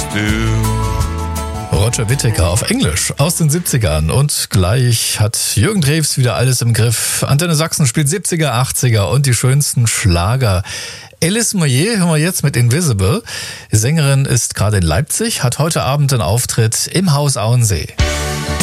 do. Roger Whittaker auf Englisch aus den 70ern. Und gleich hat Jürgen Drews wieder alles im Griff. Antenne Sachsen spielt 70er, 80er und die schönsten Schlager. Alice Moyer hören wir jetzt mit Invisible. Die Sängerin ist gerade in Leipzig, hat heute Abend einen Auftritt im Haus Auensee.